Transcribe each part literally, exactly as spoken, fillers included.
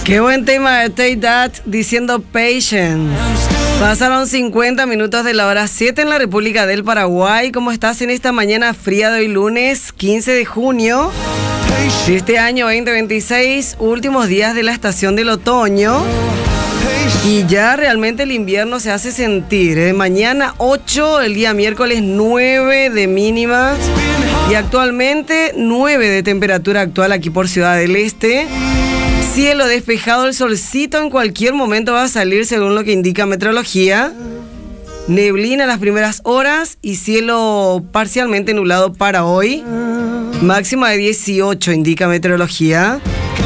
Qué buen tema de Take That diciendo Patience. Pasaron cincuenta minutos de la hora siete en la República del Paraguay. ¿Cómo estás en esta mañana fría de hoy lunes quince de junio de este año veinte veintiséis? Últimos días de la estación del otoño. Y ya realmente el invierno se hace sentir, ¿eh? Mañana ocho, el día miércoles nueve de mínima. Y actualmente nueve de temperatura actual aquí por Ciudad del Este. Cielo despejado, el solcito en cualquier momento va a salir según lo que indica meteorología. Neblina las primeras horas y cielo parcialmente nublado para hoy. Máxima de dieciocho indica meteorología.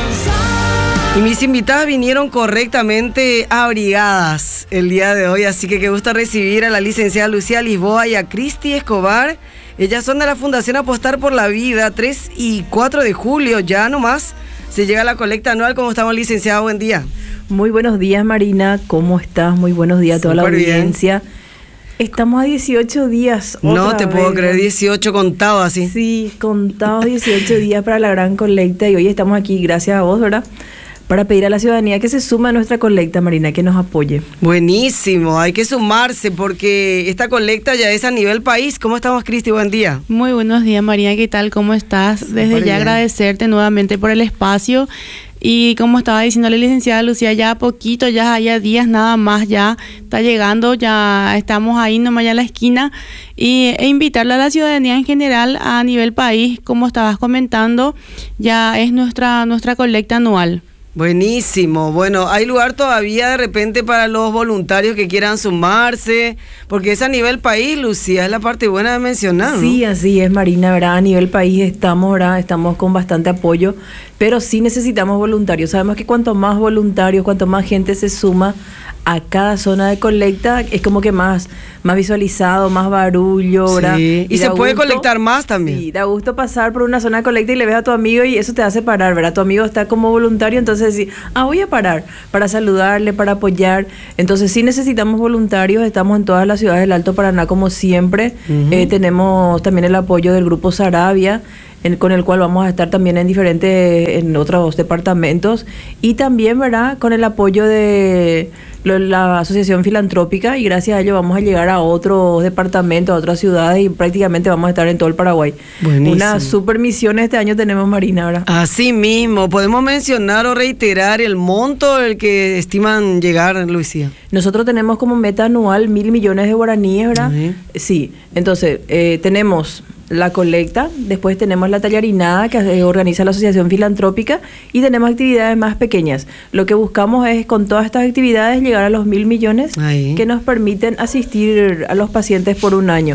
Y mis invitadas vinieron correctamente abrigadas el día de hoy, así que qué gusto recibir a la licenciada Lucía Lisboa y a Cristi Escobar. Ellas son de la Fundación Apostar por la Vida, tres y cuatro de julio, ya nomás se llega a la colecta anual. ¿Cómo estamos, licenciada? Buen día. Muy buenos días, Marina. ¿Cómo estás? Muy buenos días a toda la audiencia. Bien. Estamos a dieciocho días. No te puedo creer, dieciocho contados así. Sí, contados dieciocho días para la gran colecta y hoy estamos aquí, gracias a vos, ¿verdad?, para pedir a la ciudadanía que se sume a nuestra colecta, Marina, que nos apoye. Buenísimo, hay que sumarse porque esta colecta ya es a nivel país. ¿Cómo estamos, Cristi? Buen día. Muy buenos días, María, ¿qué tal? ¿Cómo estás? Desde ya bien. Agradecerte nuevamente por el espacio. Y como estaba diciendo la licenciada Lucía, ya a poquito, ya haya días nada más, ya está llegando, ya estamos ahí nomás ya a la esquina. Y, e invitarle a la ciudadanía en general a nivel país, como estabas comentando, ya es nuestra, nuestra colecta anual. Buenísimo. Bueno, ¿hay lugar todavía de repente para los voluntarios que quieran sumarse? Porque es a nivel país, Lucía, es la parte buena de mencionar, ¿no? Sí, así es, Marina, ¿verdad? A nivel país estamos, ¿verdad? Estamos con bastante apoyo, pero sí necesitamos voluntarios. Sabemos que cuanto más voluntarios, cuanto más gente se suma a cada zona de colecta, es como que más, más visualizado, más barullo, ¿verdad? Sí. Y, y se puede gusto, colectar más también. Sí, da gusto pasar por una zona de colecta y le ves a tu amigo y eso te hace parar, ¿verdad? Tu amigo está como voluntario, entonces decís, ah, voy a parar para saludarle, para apoyar. Entonces sí necesitamos voluntarios, estamos en todas las ciudades del Alto Paraná como siempre. Uh-huh. eh, tenemos también el apoyo del Grupo Sarabia, En, con el cual vamos a estar también en diferentes, en otros departamentos, y también, ¿verdad?, con el apoyo de lo, la Asociación Filantrópica, y gracias a ello vamos a llegar a otros departamentos, a otras ciudades, y prácticamente vamos a estar en todo el Paraguay. Buenísimo. Una super misión este año tenemos, Marina, ¿verdad? Así mismo, ¿podemos mencionar o reiterar el monto el que estiman llegar, Lucía? Nosotros tenemos como meta anual mil millones de guaraníes, ¿verdad? Uh-huh. Sí, entonces eh, tenemos la colecta, después tenemos la tallarinada que organiza la Asociación Filantrópica y tenemos actividades más pequeñas. Lo que buscamos es con todas estas actividades llegar a los mil millones Ahí. que nos permiten asistir a los pacientes por un año.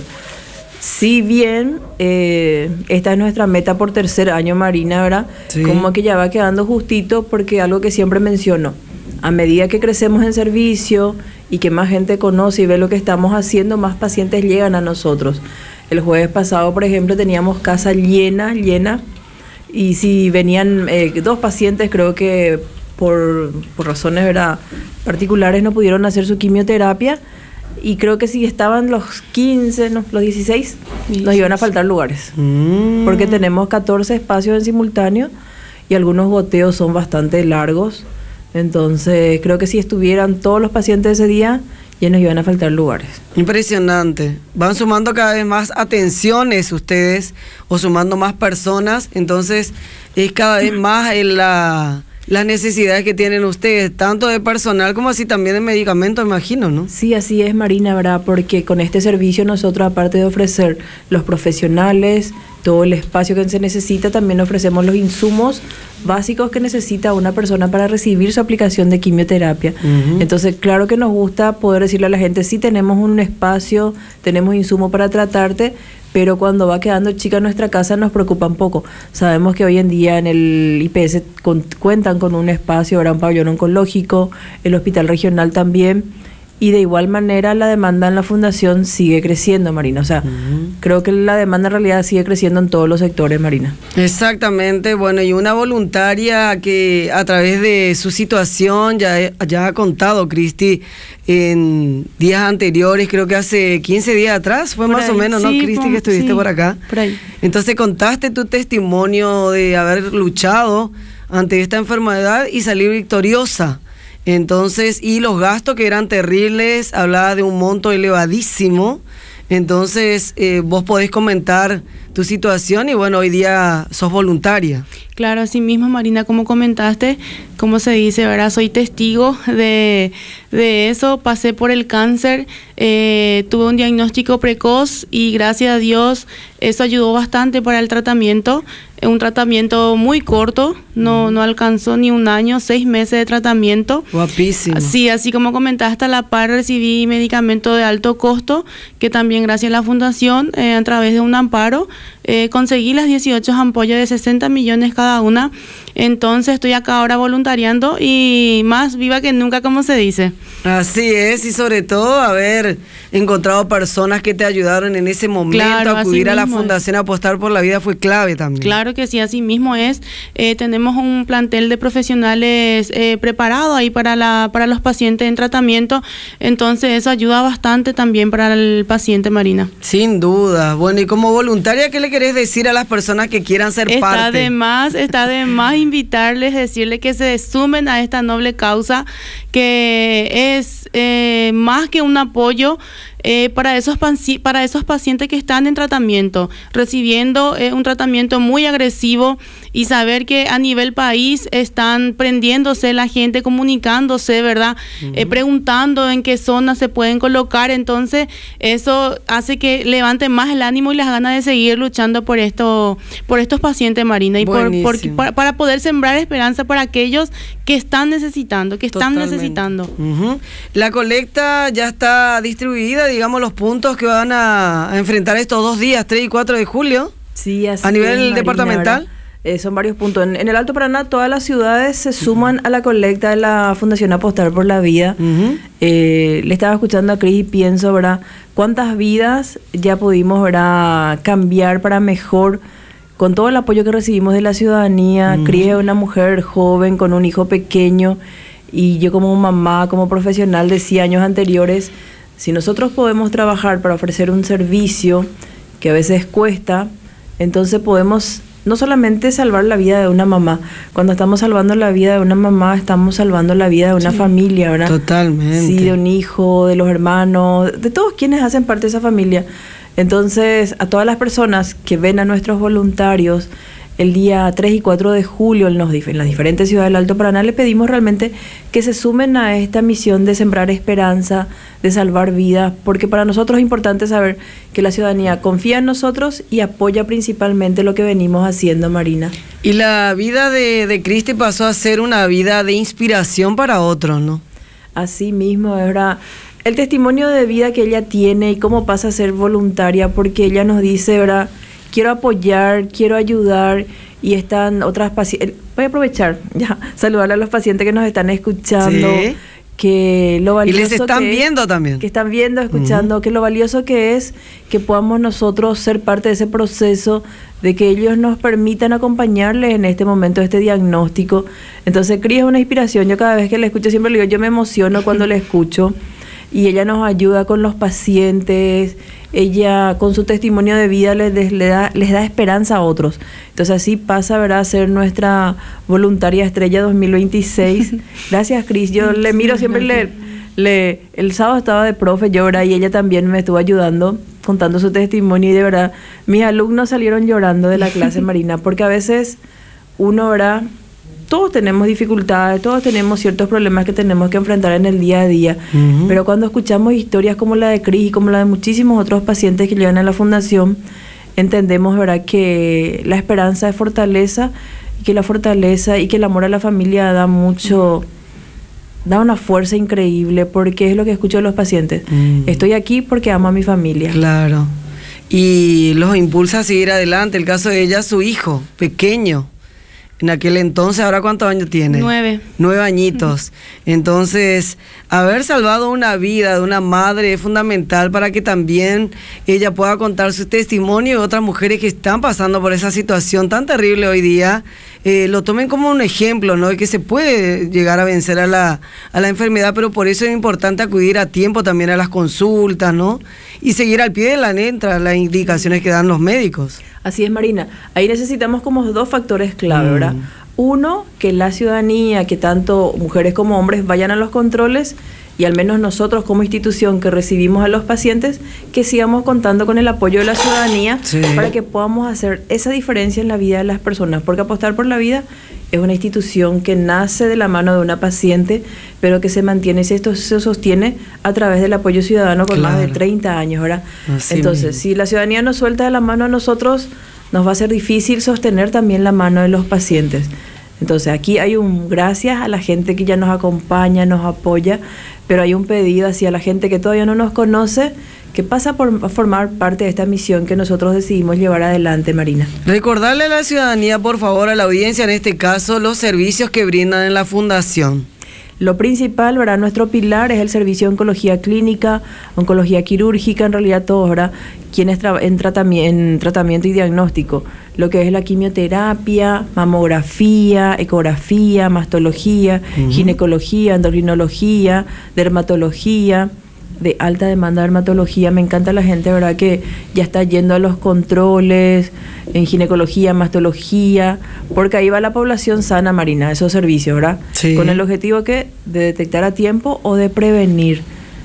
Si bien eh, esta es nuestra meta por tercer año, Marina, ¿verdad? Sí. Como que ya va quedando justito porque algo que siempre menciono, a medida que crecemos en servicio y que más gente conoce y ve lo que estamos haciendo, más pacientes llegan a nosotros. El jueves pasado, por ejemplo, teníamos casa llena, llena, y si venían eh, dos pacientes, creo que por, por razones, ¿verdad?, particulares no pudieron hacer su quimioterapia, y creo que si estaban los quince, no, los dieciséis, sí, nos iban a faltar lugares, mm. porque tenemos catorce espacios en simultáneo, y algunos goteos son bastante largos, entonces creo que si estuvieran todos los pacientes ese día, ya nos iban a faltar lugares. Impresionante. Van sumando cada vez más atenciones ustedes, o sumando más personas, entonces es cada vez más en la, las necesidades que tienen ustedes, tanto de personal como así también de medicamentos, imagino, ¿no? Sí, así es, Marina, ¿verdad? Porque con este servicio nosotros, aparte de ofrecer los profesionales, todo el espacio que se necesita, también ofrecemos los insumos básicos que necesita una persona para recibir su aplicación de quimioterapia. Uh-huh. Entonces, claro que nos gusta poder decirle a la gente, sí tenemos un espacio, tenemos insumo para tratarte, pero cuando va quedando chica nuestra casa nos preocupa un poco. Sabemos que hoy en día en el I P S con, cuentan con un espacio, ahora un pabellón oncológico, el hospital regional también, y de igual manera la demanda en la fundación sigue creciendo, Marina. O sea, uh-huh. creo que la demanda en realidad sigue creciendo en todos los sectores, Marina. Exactamente. Bueno, y una voluntaria que a través de su situación ya, ya ha contado, Cristi, en días anteriores, creo que hace quince días atrás, fue por más ahí, o menos, sí, ¿no, Cristi, que estuviste sí, por acá? Por ahí. Entonces contaste tu testimonio de haber luchado ante esta enfermedad y salir victoriosa. Entonces, y los gastos que eran terribles, hablaba de un monto elevadísimo. Entonces, eh, vos podés comentar tu situación y bueno, hoy día sos voluntaria. Claro, así mismo, Marina, como comentaste, como se dice, ¿verdad? Soy testigo de, de eso, pasé por el cáncer, eh, tuve un diagnóstico precoz y gracias a Dios eso ayudó bastante para el tratamiento, un tratamiento muy corto, no, no alcanzó ni un año, seis meses de tratamiento. Guapísimo. Sí, así como comentaste, a la par recibí medicamento de alto costo, que también gracias a la fundación, eh, a través de un amparo, eh, conseguí las dieciocho ampollas de sesenta millones cada una. Entonces estoy acá ahora voluntariando y más viva que nunca, como se dice. Así es, y sobre todo haber encontrado personas que te ayudaron en ese momento, claro, acudir a la es. Fundación Apostar por la Vida fue clave también. Claro que sí, así mismo es. Eh, tenemos un plantel de profesionales eh, preparado ahí para, la, para los pacientes en tratamiento, entonces eso ayuda bastante también para el paciente, Marina. Sin duda. Bueno, y como voluntaria, ¿qué le querés decir a las personas que quieran ser está parte? Está de más, está de más invitarles, decirles que se sumen a esta noble causa, que es eh, más que un apoyo eh, para esos para esos pacientes que están en tratamiento, recibiendo eh, un tratamiento muy agresivo, y saber que a nivel país están prendiéndose la gente, comunicándose, ¿verdad? Uh-huh. Eh, preguntando en qué zona se pueden colocar, entonces eso hace que levante más el ánimo y las ganas de seguir luchando por esto, por estos pacientes, Marina, y por, por, para, para poder sembrar esperanza para aquellos que están necesitando, que están Totalmente. necesitando. Uh-huh. La colecta ya está distribuida, digamos, los puntos que van a, a enfrentar estos dos días, tres y cuatro de julio. Sí, así a nivel es, Marina, departamental. ¿verdad? Eh, son varios puntos. En, en el Alto Paraná, todas las ciudades se suman uh-huh. a la colecta de la Fundación Apostar por la Vida. Uh-huh. Eh, le estaba escuchando a Cris y pienso, ¿verdad? ¿Cuántas vidas ya pudimos, ¿verdad?, cambiar para mejor con todo el apoyo que recibimos de la ciudadanía? Uh-huh. Cris es una mujer joven con un hijo pequeño y yo como mamá, como profesional decía años anteriores, si nosotros podemos trabajar para ofrecer un servicio que a veces cuesta, entonces podemos no solamente salvar la vida de una mamá. Cuando estamos salvando la vida de una mamá, estamos salvando la vida de una sí, familia, ¿verdad? Totalmente. Sí, de un hijo, de los hermanos, de todos quienes hacen parte de esa familia. Entonces, a todas las personas que ven a nuestros voluntarios el día tres y cuatro de julio en, los, en las diferentes ciudades del Alto Paraná, le pedimos realmente que se sumen a esta misión de sembrar esperanza, de salvar vidas, porque para nosotros es importante saber que la ciudadanía confía en nosotros y apoya principalmente lo que venimos haciendo, Marina. Y la vida de, de Cristi pasó a ser una vida de inspiración para otros, ¿no? Así mismo, ¿verdad? El testimonio de vida que ella tiene y cómo pasa a ser voluntaria, porque ella nos dice, ¿verdad?, quiero apoyar, quiero ayudar, y están otras pacientes. Voy a aprovechar, ya, saludar a los pacientes que nos están escuchando, sí, que lo valioso y les están que viendo es, también. Que están viendo, escuchando, uh-huh. que lo valioso que es que podamos nosotros ser parte de ese proceso, de que ellos nos permitan acompañarles en este momento, este diagnóstico. Entonces, Cris es una inspiración. Yo cada vez que la escucho siempre le digo, yo me emociono cuando la escucho, y ella nos ayuda con los pacientes. Ella con su testimonio de vida les, les, les, da, les da esperanza a otros. Entonces así pasa, ¿verdad?, a ser nuestra voluntaria estrella dos mil veintiséis. Gracias, Cris. Yo le miro siempre, le, le, el sábado estaba de profe, yo, ¿verdad?, y ella también me estuvo ayudando, contando su testimonio, y de verdad, mis alumnos salieron llorando de la clase, Marina, porque a veces uno, ¿verdad?, todos tenemos dificultades, todos tenemos ciertos problemas que tenemos que enfrentar en el día a día, uh-huh. pero cuando escuchamos historias como la de Cris y como la de muchísimos otros pacientes que llegan a la fundación, entendemos, ¿verdad?, que la esperanza es fortaleza, y que la fortaleza y que el amor a la familia da mucho, da una fuerza increíble, porque es lo que escucho de los pacientes. Uh-huh. Estoy aquí porque amo a mi familia. Claro. Y los impulsa a seguir adelante. El caso de ella, su hijo, pequeño. En aquel entonces, ¿ahora cuántos años tiene? Nueve. Nueve añitos. Entonces, haber salvado una vida de una madre es fundamental para que también ella pueda contar su testimonio, y otras mujeres que están pasando por esa situación tan terrible hoy día, eh, lo tomen como un ejemplo, ¿no?, de que se puede llegar a vencer a la, a la enfermedad, pero por eso es importante acudir a tiempo también a las consultas, ¿no?, y seguir al pie de la letra las indicaciones que dan los médicos. Así es, Marina. Ahí necesitamos como dos factores clave, ¿verdad? Uno, que la ciudadanía, que tanto mujeres como hombres vayan a los controles, y al menos nosotros como institución que recibimos a los pacientes, que sigamos contando con el apoyo de la ciudadanía, sí, para que podamos hacer esa diferencia en la vida de las personas, porque Apostar por la Vida es una institución que nace de la mano de una paciente, pero que se mantiene y se, se sostiene a través del apoyo ciudadano con claro. más de treinta años, ¿verdad? Así Entonces, mismo. Si la ciudadanía nos suelta de la mano a nosotros, nos va a ser difícil sostener también la mano de los pacientes. Entonces, aquí hay un gracias a la gente que ya nos acompaña, nos apoya, pero hay un pedido hacia la gente que todavía no nos conoce, que pasa por formar parte de esta misión que nosotros decidimos llevar adelante, Marina. Recordarle a la ciudadanía, por favor, a la audiencia, en este caso, los servicios que brindan en la Fundación. Lo principal, ¿verdad? Nuestro pilar es el servicio de oncología clínica, oncología quirúrgica, en realidad todos, ¿verdad? Quienes tra en, tratami en tratamiento y diagnóstico, lo que es la quimioterapia, mamografía, ecografía, mastología, uh-huh. ginecología, endocrinología, dermatología, de alta demanda de dermatología. Me encanta la gente, ¿verdad?, que ya está yendo a los controles en ginecología, mastología, porque ahí va la población sana, Marina, esos servicios, ¿verdad? Sí. Con el objetivo que de detectar a tiempo o de prevenir.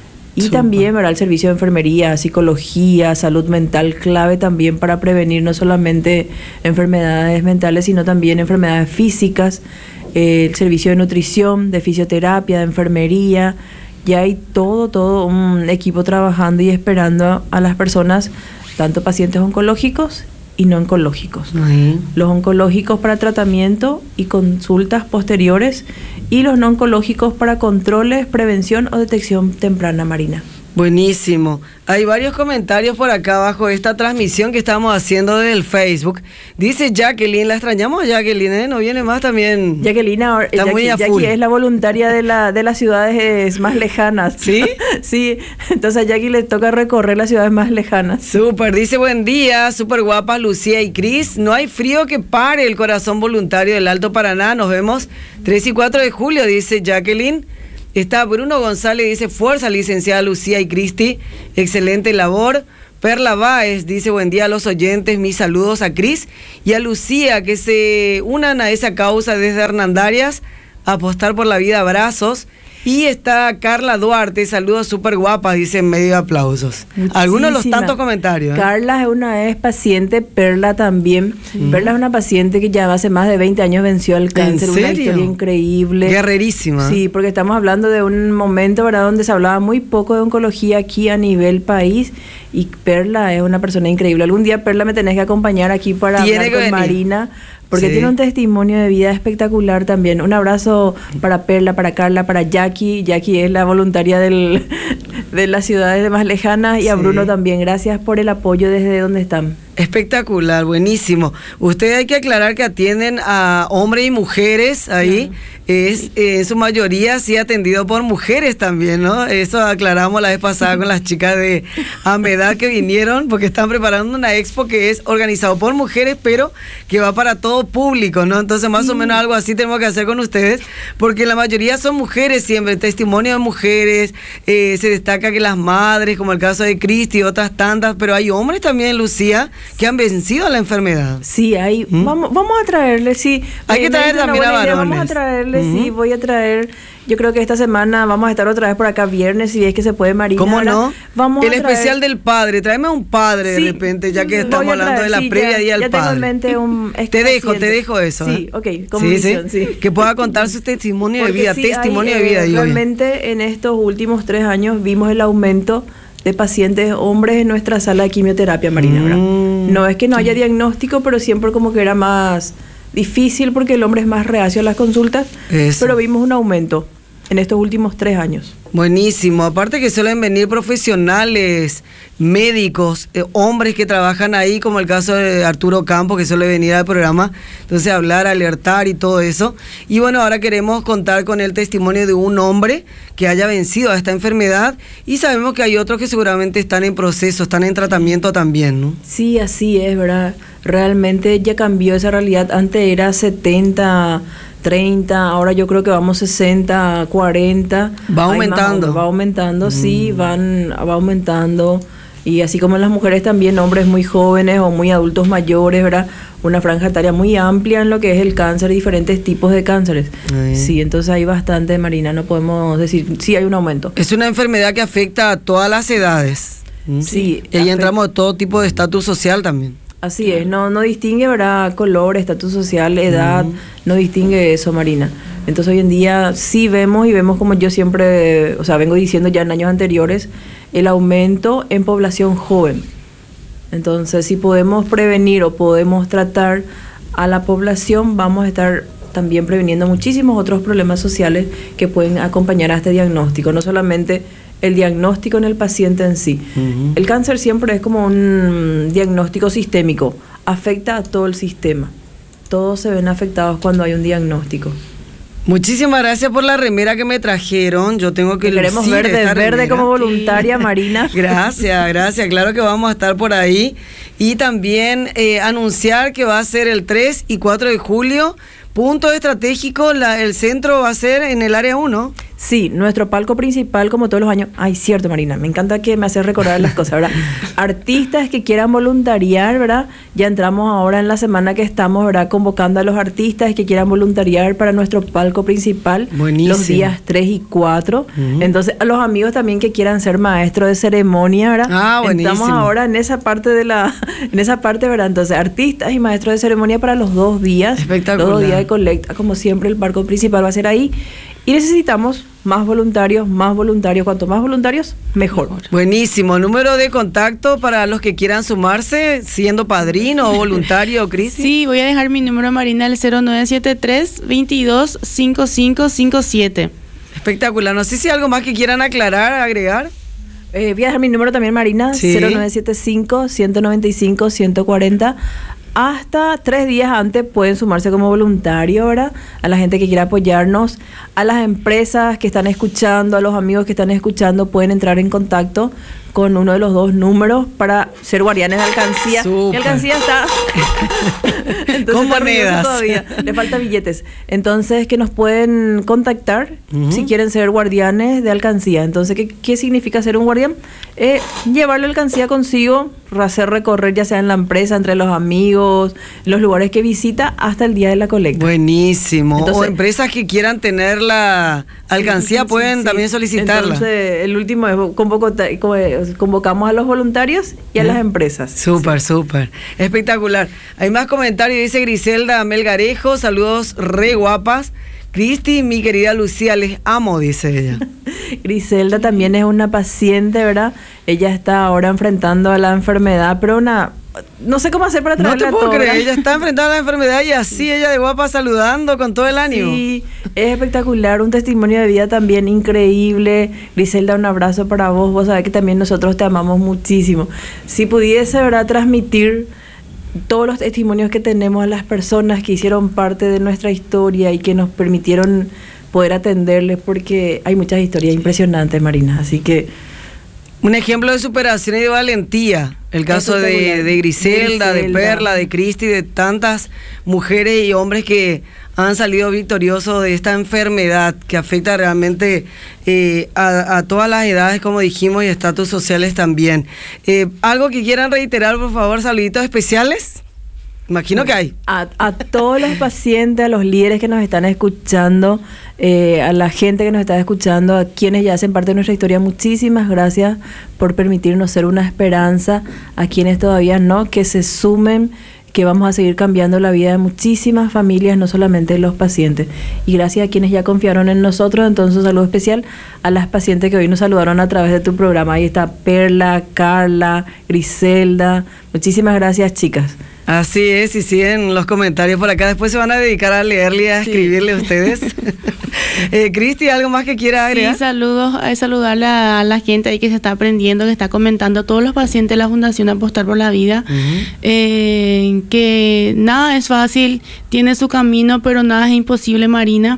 Y Super. También, ¿verdad?, el servicio de enfermería, psicología, salud mental, clave también para prevenir no solamente enfermedades mentales, sino también enfermedades físicas, eh, el servicio de nutrición, de fisioterapia, de enfermería. Ya hay todo, todo un equipo trabajando y esperando a las personas, tanto pacientes oncológicos y no oncológicos. Uh-huh. Los oncológicos para tratamiento y consultas posteriores, y los no oncológicos para controles, prevención o detección temprana, Marina. Buenísimo. Hay varios comentarios por acá abajo de esta transmisión que estamos haciendo del Facebook. Dice Jacqueline, la extrañamos, Jacqueline, ¿eh? No viene más también. Jacqueline ahora, está Jackie, muy a full. Jackie es la voluntaria de, la, de las ciudades más lejanas. ¿Sí? Sí, entonces a Jackie le toca recorrer las ciudades más lejanas. Súper, dice buen día, súper guapas Lucía y Cris. No hay frío que pare el corazón voluntario del Alto Paraná. Nos vemos tres y cuatro de julio, dice Jacqueline. Está Bruno González, dice fuerza licenciada Lucía y Cristi, excelente labor. Perla Báez dice buen día a los oyentes, mis saludos a Cris y a Lucía, que se unan a esa causa desde Hernandarias, Apostar por la Vida, abrazos. Y está Carla Duarte, saludos súper guapas, dice en medio de aplausos. Muchísima. Algunos de los tantos comentarios. ¿eh? Carla es una vez paciente, Perla también. Mm. Perla es una paciente que ya hace más de veinte años venció el cáncer. ¿En serio? Una historia increíble. Guerrerísima. Sí, porque estamos hablando de un momento, ¿verdad?, donde se hablaba muy poco de oncología aquí a nivel país. Y Perla es una persona increíble. Algún día, Perla, me tenés que acompañar aquí para Tiene hablar con venir. Marina, porque sí. Sí. tiene un testimonio de vida espectacular también. Un abrazo para Perla, para Carla, para Jackie. Jackie es la voluntaria del, de las ciudades más lejanas, y sí. a Bruno también. Gracias por el apoyo desde donde están. Espectacular, buenísimo. Usted hay que aclarar que atienden a hombres y mujeres ahí. Claro. Es eh, en su mayoría sí atendido por mujeres también, ¿no? Eso aclaramos la vez pasada con las chicas de Amedad que vinieron, porque están preparando una expo que es organizado por mujeres, pero que va para todo público, ¿no? Entonces más sí. o menos algo así tenemos que hacer con ustedes, porque la mayoría son mujeres siempre, testimonio de mujeres, eh, se destaca que las madres, como el caso de Cristi y otras tantas, pero hay hombres también, Lucía, que han vencido a la enfermedad. Sí, hay, ¿Mm? vamos, vamos a traerle, sí. Hay que traer también a varones. Vamos a traerle, ¿Mm? sí, voy a traer, yo creo que esta semana vamos a estar otra vez por acá viernes, si es que se puede, Marina. ¿Cómo no? Vamos el a traer... especial del padre, tráeme a un padre sí, de repente, ya que estamos traer, hablando de la sí, previa y al ya padre. Tengo en mente un te dejo, te dejo eso. Sí, ¿eh? ok, como sí, misión, sí. sí. Que pueda contar su testimonio Porque de vida, sí, testimonio hay, de vida. Eh, digo realmente bien. En estos últimos tres años vimos el aumento de pacientes hombres en nuestra sala de quimioterapia, Marina. Mm. No es que no haya diagnóstico, pero siempre como que era más difícil porque el hombre es más reacio a las consultas, Eso. pero vimos un aumento en estos últimos tres años. Buenísimo, aparte que suelen venir profesionales, médicos, eh, hombres que trabajan ahí, como el caso de Arturo Campos, que suele venir al programa, entonces hablar, alertar y todo eso. Y bueno, ahora queremos contar con el testimonio de un hombre que haya vencido a esta enfermedad, y sabemos que hay otros que seguramente están en proceso, están en tratamiento también, ¿no? Sí, así es, ¿verdad? Realmente ya cambió esa realidad. Antes era setenta, treinta, ahora yo creo que vamos sesenta, cuarenta. Va aumentando. Más, va aumentando, mm. sí, van, va aumentando Y así como en las mujeres también, hombres muy jóvenes o muy adultos mayores, ¿verdad? Una franja etaria muy amplia en lo que es el cáncer, diferentes tipos de cánceres. Ay. Sí, entonces hay bastante, Marina, no podemos decir, sí hay un aumento. Es una enfermedad que afecta a todas las edades. Sí. sí y ahí entramos a todo tipo de estatus social también. Así claro. es, no, no distingue, ¿verdad? Color, estatus social, edad, uh-huh. no distingue eso, Marina. Entonces hoy en día sí vemos y vemos como yo siempre, o sea, vengo diciendo ya en años anteriores, el aumento en población joven. Entonces, si podemos prevenir o podemos tratar a la población, vamos a estar también previniendo muchísimos otros problemas sociales que pueden acompañar a este diagnóstico, no solamente el diagnóstico en el paciente en sí. Uh-huh. El cáncer siempre es como un diagnóstico sistémico, afecta a todo el sistema. Todos se ven afectados cuando hay un diagnóstico. Muchísimas gracias por la remera que me trajeron. Yo tengo que queremos verde, verde remera. Como voluntaria, sí. Marina. Gracias, gracias. Claro que vamos a estar por ahí. Y también eh, anunciar que va a ser el tres y cuatro de julio. Punto estratégico, la, el centro va a ser en el área uno. Sí, nuestro palco principal, como todos los años. Ay, cierto, Marina, me encanta que me haces recordar las cosas, ¿verdad? Artistas que quieran voluntariar, ¿verdad? Ya entramos ahora en la semana que estamos, ¿verdad? Convocando a los artistas que quieran voluntariar para nuestro palco principal. Buenísimo. Los días tres y cuatro. Uh-huh. Entonces, a los amigos también que quieran ser maestros de ceremonia, ¿verdad? Ah, buenísimo. Estamos ahora en esa parte de la, en esa parte, ¿verdad? Entonces, artistas y maestros de ceremonia para los dos días. Espectacular. Los dos días de colecta, como siempre, el palco principal va a ser ahí. Y necesitamos más voluntarios, más voluntarios. Cuanto más voluntarios, mejor. Buenísimo. Número de contacto para los que quieran sumarse, siendo padrino o voluntario, Cristi. Sí, voy a dejar mi número, Marina, el cero nueve siete tres, veintidós, cincuenta y cinco cincuenta y siete. Espectacular. No sé si hay algo más que quieran aclarar, agregar. Eh, voy a dejar mi número también, Marina, sí. cero nueve siete cinco, ciento noventa y cinco, ciento cuarenta. Hasta tres días antes pueden sumarse como voluntario, ¿verdad? A la gente que quiera apoyarnos, a las empresas que están escuchando, a los amigos que están escuchando, pueden entrar en contacto con uno de los dos números para ser guardianes de alcancía. Super. Y alcancía está... Entonces, con monedas. Todavía. Le falta billetes. Entonces, que nos pueden contactar uh-huh. si quieren ser guardianes de alcancía. Entonces, ¿qué, qué significa ser un guardián? Eh, llevar la alcancía consigo, hacer recorrer ya sea en la empresa, entre los amigos, los lugares que visita, hasta el día de la colecta. Buenísimo. Entonces, o empresas que quieran tener la alcancía sí, pueden sí, también solicitarla. Entonces, el último es convoco, convocamos a los voluntarios y a ¿Eh? las empresas. Súper, sí. súper. Espectacular. Hay más comentarios, dice Griselda Melgarejo, saludos re guapas. Cristi, mi querida Lucía, les amo, dice ella. Griselda también es una paciente, ¿verdad? Ella está ahora enfrentando a la enfermedad, pero una... No sé cómo hacer para traerla. No te puedo toda. creer, ella está enfrentando a la enfermedad y así ella de guapa saludando con todo el ánimo. Sí, es espectacular, un testimonio de vida también increíble. Griselda, un abrazo para vos, vos sabés que también nosotros te amamos muchísimo. Si pudiese, ¿verdad?, transmitir todos los testimonios que tenemos a las personas que hicieron parte de nuestra historia y que nos permitieron poder atenderles, porque hay muchas historias impresionantes, Marina, así que... Un ejemplo de superación y de valentía, el caso de, de, Griselda, de Griselda, de Perla, de Cristi, de tantas mujeres y hombres que han salido victoriosos de esta enfermedad que afecta realmente eh, a, a todas las edades, como dijimos, y estatus sociales también. Eh, ¿Algo que quieran reiterar, por favor, saluditos especiales? Imagino que hay. A, a todos los pacientes, a los líderes que nos están escuchando, eh, a la gente que nos está escuchando, a quienes ya hacen parte de nuestra historia, muchísimas gracias por permitirnos ser una esperanza, a quienes todavía no, que se sumen, que vamos a seguir cambiando la vida de muchísimas familias, no solamente de los pacientes. Y gracias a quienes ya confiaron en nosotros. Entonces, un saludo especial a las pacientes que hoy nos saludaron a través de tu programa. Ahí está Perla, Carla, Griselda. Muchísimas gracias, chicas. Así es, y siguen los comentarios por acá. Después se van a dedicar a leerle y a escribirle sí. a ustedes. eh, Cristi, ¿algo más que quiera agregar? Sí, saludos, a saludarle a la gente ahí que se está aprendiendo, que está comentando, a todos los pacientes de la Fundación Apostar por la Vida, uh-huh. eh, que nada es fácil, tiene su camino, pero nada es imposible, Marina.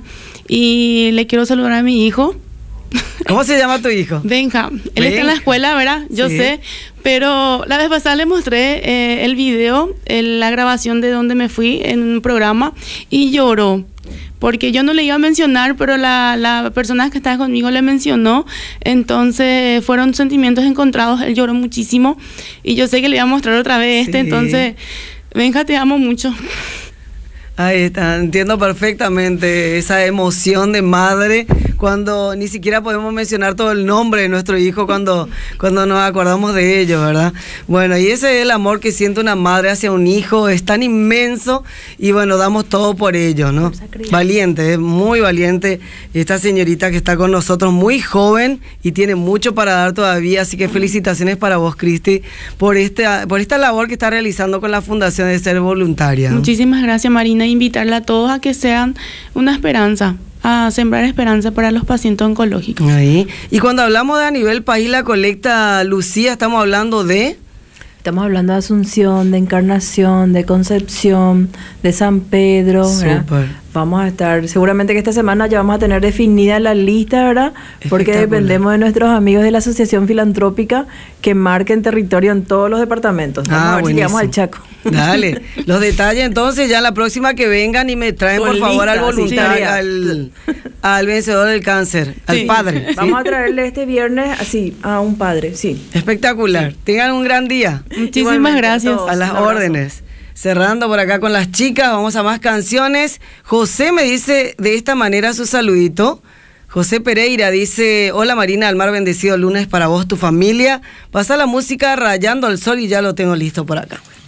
Y le quiero saludar a mi hijo. ¿Cómo se llama tu hijo? Benja. Él está en la escuela, ¿verdad? Yo sí. sé. Pero la vez pasada le mostré eh, el video, el, la grabación de donde me fui en un programa y lloró. porque yo no le iba a mencionar, pero la, la persona que estaba conmigo le mencionó, entonces fueron sentimientos encontrados, él lloró muchísimo y yo sé que le iba a mostrar otra vez este, sí. Entonces, Benja, te amo mucho. Ahí está, entiendo perfectamente esa emoción de madre cuando ni siquiera podemos mencionar todo el nombre de nuestro hijo cuando, cuando nos acordamos de ello, ¿verdad? Bueno, y ese es el amor que siente una madre hacia un hijo, es tan inmenso y bueno, damos todo por ello, ¿no? Valiente, es muy valiente esta señorita que está con nosotros, muy joven y tiene mucho para dar todavía, así que felicitaciones para vos, Cristi, por esta, por esta labor que está realizando con la Fundación de Ser Voluntaria, ¿no? Muchísimas gracias, Marina. Invitarle a todos a que sean una esperanza, a sembrar esperanza para los pacientes oncológicos. Ahí. Y cuando hablamos de a nivel país la colecta, Lucía, estamos hablando de... Estamos hablando de Asunción, de Encarnación, de Concepción, de San Pedro. Super. Vamos a estar, seguramente que esta semana ya vamos a tener definida la lista, ¿verdad? Porque dependemos de nuestros amigos de la Asociación Filantrópica que marquen territorio en todos los departamentos. Vamos ah, a ver si llegamos al Chaco. Dale, los detalles entonces ya la próxima que vengan y me traen Con por lista, favor al voluntario, sí, al, al vencedor del cáncer, sí. al padre. ¿Sí? Vamos a traerle este viernes así a un padre, sí. Espectacular. Sí. Tengan un gran día. Muchísimas Igualmente, gracias. A, a las órdenes. Cerrando por acá con las chicas, vamos a más canciones. José me dice de esta manera su saludito. José Pereira dice: hola Marina, al mar bendecido lunes para vos, tu familia. Pasa la música Rayando el Sol y ya lo tengo listo por acá.